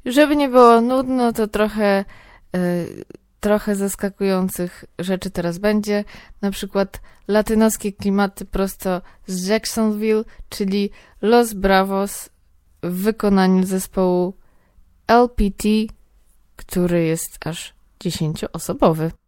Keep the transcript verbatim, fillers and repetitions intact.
Żeby nie było nudno, to trochę, y, trochę zaskakujących rzeczy teraz będzie. Na przykład latynoskie klimaty prosto z Jacksonville, czyli Los Bravos w wykonaniu zespołu L P T, który jest aż dziesięcioosobowy.